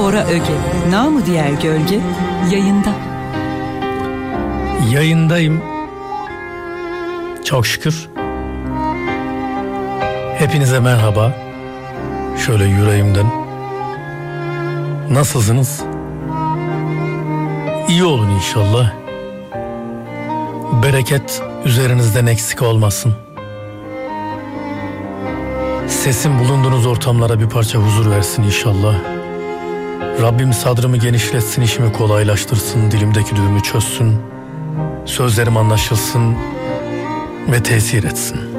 Bora Öge, namı diğer Gölge, yayında. Yayındayım. Çok şükür. Hepinize merhaba. Şöyle yüreğimden. Nasılsınız? İyi olun inşallah. Bereket üzerinizden eksik olmasın. Sesim bulunduğunuz ortamlara bir parça huzur versin inşallah. Rabbim sadrımı genişletsin, işimi kolaylaştırsın, dilimdeki düğümü çözsün, sözlerim anlaşılsın ve tesir etsin.